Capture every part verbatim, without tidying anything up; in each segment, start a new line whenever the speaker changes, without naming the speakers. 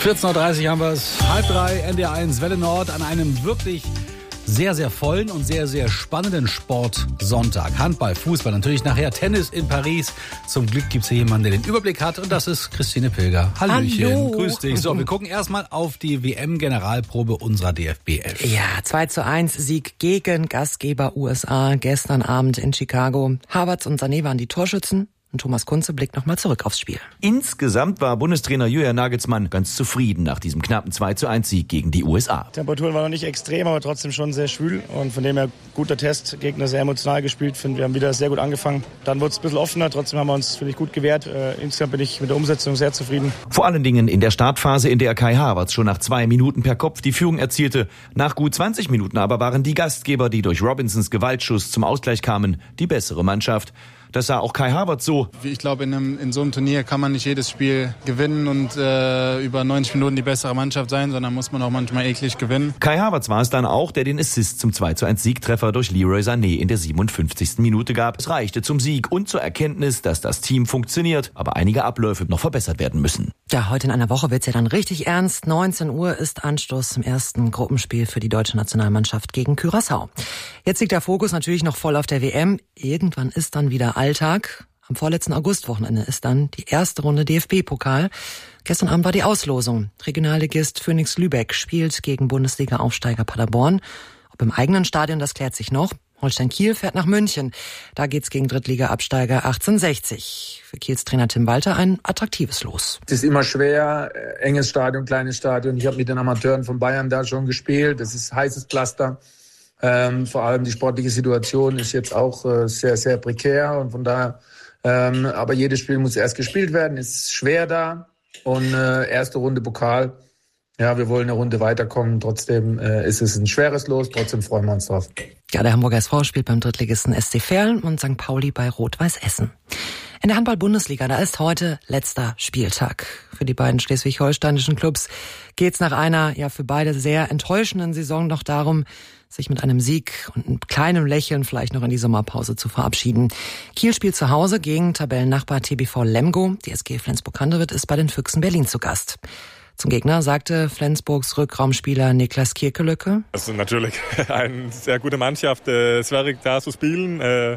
vierzehn Uhr dreißig haben wir es, halb drei, N D R eins, Welle Nord, an einem wirklich sehr, sehr vollen und sehr, sehr spannenden Sportsonntag. Handball, Fußball, natürlich nachher Tennis in Paris. Zum Glück gibt es hier jemanden, der den Überblick hat, und das ist Christine Pilger. Hallöchen,
Hallo.
Grüß dich. So, wir gucken erstmal auf die W M-Generalprobe unserer D F B elf.
Ja, zwei zu eins Sieg gegen Gastgeber U S A gestern Abend in Chicago. Havertz und Sané waren die Torschützen. Und Thomas Kunze blickt nochmal zurück aufs Spiel.
Insgesamt war Bundestrainer Julian Nagelsmann ganz zufrieden nach diesem knappen zwei zu eins Sieg gegen die U S A.
Die Temperaturen waren noch nicht extrem, aber trotzdem schon sehr schwül. Und von dem her guter Test. Gegner sehr emotional gespielt. Finde, wir haben wieder sehr gut angefangen. Dann wurde es ein bisschen offener. Trotzdem haben wir uns, finde ich, gut gewehrt. Äh, insgesamt bin ich mit der Umsetzung sehr zufrieden.
Vor allen Dingen in der Startphase, in der Kai Havertz schon nach zwei Minuten per Kopf die Führung erzielte. Nach gut zwanzig Minuten aber waren die Gastgeber, die durch Robinsons Gewaltschuss zum Ausgleich kamen, die bessere Mannschaft. Das sah auch Kai Havertz so.
Ich glaube, in, einem, in so einem Turnier kann man nicht jedes Spiel gewinnen und äh, über neunzig Minuten die bessere Mannschaft sein, sondern muss man auch manchmal eklig gewinnen.
Kai Havertz war es dann auch, der den Assist zum zwei zu eins Siegtreffer durch Leroy Sané in der siebenundfünfzigsten Minute gab. Es reichte zum Sieg und zur Erkenntnis, dass das Team funktioniert, aber einige Abläufe noch verbessert werden müssen.
Ja, heute in einer Woche wird's ja dann richtig ernst. neunzehn Uhr ist Anstoß im ersten Gruppenspiel für die deutsche Nationalmannschaft gegen Curaçao. Jetzt liegt der Fokus natürlich noch voll auf der W M. Irgendwann ist dann wieder Alltag. Am vorletzten Augustwochenende ist dann die erste Runde D F B-Pokal. Gestern Abend war die Auslosung. Regionalligist Phoenix Lübeck spielt gegen Bundesliga-Aufsteiger Paderborn. Ob im eigenen Stadion, das klärt sich noch. Holstein Kiel fährt nach München. Da geht's gegen Drittliga-Absteiger achtzehnhundertsechzig. Für Kiels Trainer Tim Walter ein attraktives Los.
Es ist immer schwer, enges Stadion, kleines Stadion. Ich habe mit den Amateuren von Bayern da schon gespielt. Das ist heißes Pflaster. Ähm, vor allem die sportliche Situation ist jetzt auch äh, sehr, sehr prekär. Und von daher, ähm, aber jedes Spiel muss erst gespielt werden. Ist schwer da. Und äh, erste Runde Pokal. Ja, wir wollen eine Runde weiterkommen. Trotzdem äh, ist es ein schweres Los. Trotzdem freuen wir uns drauf.
Ja, der Hamburger S V spielt beim Drittligisten S C Verl und Sankt Pauli bei Rot-Weiß Essen. In der Handball-Bundesliga, da ist heute letzter Spieltag. Für die beiden schleswig-holsteinischen Clubs geht's nach einer, ja, für beide sehr enttäuschenden Saison noch darum, sich mit einem Sieg und einem kleinen Lächeln vielleicht noch in die Sommerpause zu verabschieden. Kiel spielt zu Hause gegen Tabellennachbar T B V Lemgo. Die S G Flensburg-Handewitt ist bei den Füchsen Berlin zu Gast. Zum Gegner sagte Flensburgs Rückraumspieler Niklas Kirkelöcke:
Das ist natürlich eine sehr gute Mannschaft. Es wäre da zu spielen.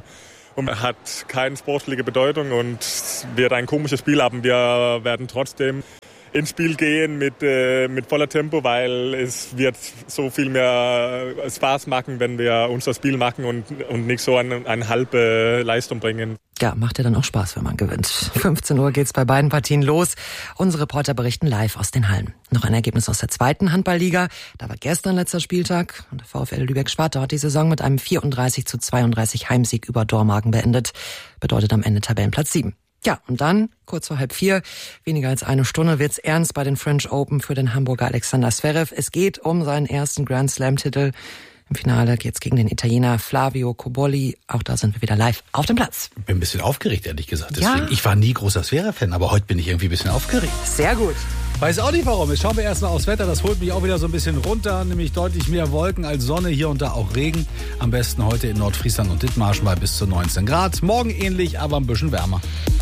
Und hat keine sportliche Bedeutung und wird ein komisches Spiel haben. Wir werden trotzdem ins Spiel gehen mit, äh, mit voller Tempo, weil es wird so viel mehr Spaß machen, wenn wir unser Spiel machen und, und nicht so eine, eine halbe Leistung bringen.
Ja, macht ja dann auch Spaß, wenn man gewinnt. fünfzehn Uhr geht's bei beiden Partien los. Unsere Reporter berichten live aus den Hallen. Noch ein Ergebnis aus der zweiten Handballliga. Da war gestern letzter Spieltag und der VfL Lübeck-Schwartau hat die Saison mit einem vierunddreißig zu zweiunddreißig Heimsieg über Dormagen beendet. Bedeutet am Ende Tabellenplatz sieben. Ja, und dann, kurz vor halb vier, weniger als eine Stunde, wird's ernst bei den French Open für den Hamburger Alexander Zverev. Es geht um seinen ersten Grand Slam-Titel. Im Finale geht's gegen den Italiener Flavio Cobolli. Auch da sind wir wieder live auf dem Platz.
Bin ein bisschen aufgeregt, ehrlich gesagt. Deswegen.
Ja.
Ich war nie großer Zverev-Fan, aber heute bin ich irgendwie ein bisschen aufgeregt.
Sehr gut.
Weiß auch nicht warum. Jetzt schauen wir erstmal aufs Wetter. Das holt mich auch wieder so ein bisschen runter. Nämlich deutlich mehr Wolken als Sonne. Hier und da auch Regen. Am besten heute in Nordfriesland und Dithmarschen bei bis zu neunzehn Grad. Morgen ähnlich, aber ein bisschen wärmer.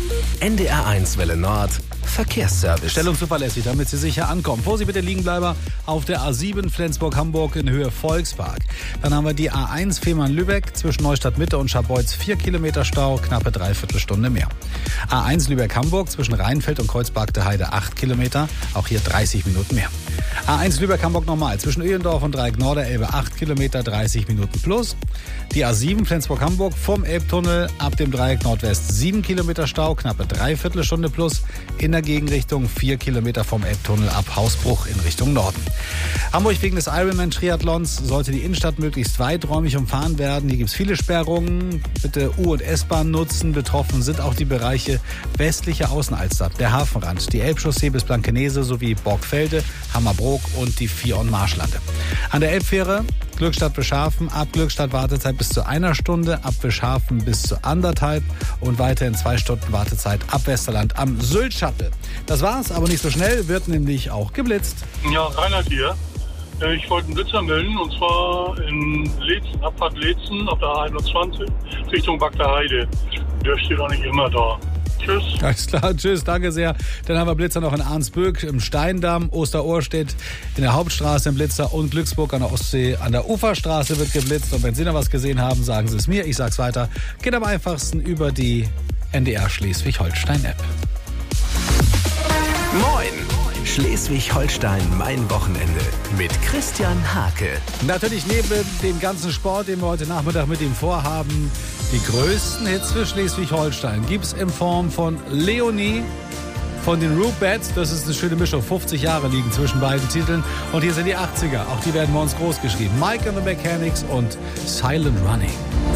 N D R eins Welle Nord. Verkehrsservice.
Stellung zuverlässig, damit Sie sicher ankommen. Vorsicht bitte Liegenbleiber auf der A sieben Flensburg-Hamburg in Höhe Volkspark. Dann haben wir die A eins Fehmarn-Lübeck zwischen Neustadt-Mitte und Scharbeutz vier Kilometer Stau, knappe Dreiviertelstunde mehr. A eins Lübeck-Hamburg zwischen Rheinfeld und Kreuzberg-der-Heide acht Kilometer, auch hier dreißig Minuten mehr. A eins Lübeck-Hamburg nochmal zwischen Öhlendorf und Dreieck-Norderelbe acht Kilometer, dreißig Minuten plus. Die A sieben Flensburg-Hamburg vom Elbtunnel ab dem Dreieck Nordwest sieben Kilometer Stau, knappe Dreiviertelstunde plus. In der Gegenrichtung vier Kilometer vom Elbtunnel ab Hausbruch in Richtung Norden. Hamburg wegen des Ironman-Triathlons sollte die Innenstadt möglichst weiträumig umfahren werden. Hier gibt es viele Sperrungen. Bitte U- und S-Bahn nutzen. Betroffen sind auch die Bereiche westliche Außenalster, der Hafenrand, die Elbchaussee bis Blankenese sowie Borgfelde, Hammerbrook und die Vier- und Marschlande. An der Elbfähre Glückstadt Bischhafen, ab Glückstadt Wartezeit bis zu einer Stunde, ab Bischhafen bis zu anderthalb und weiterhin zwei Stunden Wartezeit ab Westerland am Sylt-Shuttle. Das war's, aber nicht so schnell, wird nämlich auch geblitzt.
Ja, Reinhard hier. Ich wollte einen Blitzer melden, und zwar in Leetzen, Abfahrt Leetzen auf der A einundzwanzig Richtung Bagda Heide. Der steht auch nicht immer da. Tschüss.
Alles klar, tschüss, danke sehr. Dann haben wir Blitzer noch in Arnsböck, im Steindamm, Osterohrstedt, in der Hauptstraße im Blitzer und Glücksburg an der Ostsee. An der Uferstraße wird geblitzt. Und wenn Sie noch was gesehen haben, sagen Sie es mir. Ich sag's weiter. Geht am einfachsten über die N D R Schleswig-Holstein-App.
Moin! Schleswig-Holstein, mein Wochenende mit Christian Hake.
Natürlich neben dem ganzen Sport, den wir heute Nachmittag mit ihm vorhaben, die größten Hits für Schleswig-Holstein gibt's in Form von Leonie, von den Rubettes. Das ist eine schöne Mischung. fünfzig Jahre liegen zwischen beiden Titeln. Und hier sind die achtziger. Auch die werden bei uns groß geschrieben. Mike and the Mechanics und Silent Running.